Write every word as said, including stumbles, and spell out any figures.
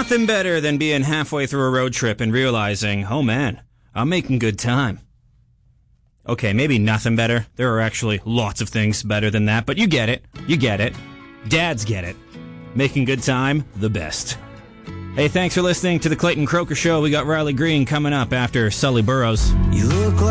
Nothing better than being halfway through a road trip and realizing, oh man, I'm making good time. Okay, maybe nothing better. There are actually lots of things better than that, but you get it. You get it. Dads get it. Making good time, the best. Hey, thanks for listening to the Clayton Croker Show. We got Riley Green coming up after Sully Burrows. You look like